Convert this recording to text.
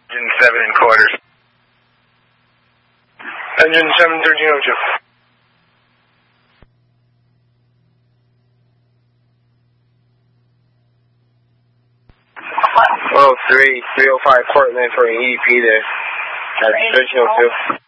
Engine 7 and quarters. Engine 7, 1302. 305 Portland for an EDP there. That's 1302.